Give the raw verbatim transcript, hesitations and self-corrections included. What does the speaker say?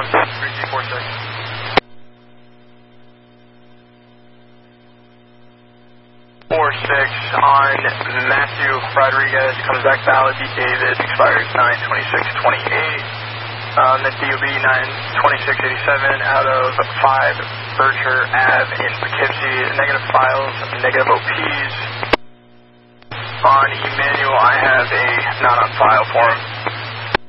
one six three G four six. four six on Matthew Rodriguez, comes back valid, D. David, expires nine twenty-six twenty-eight. Um, the D O B nine twenty-six eighty-seven out of five Bercher Ave in Poughkeepsie, negative files, negative O Ps. On Emmanuel, I have a not on file for him.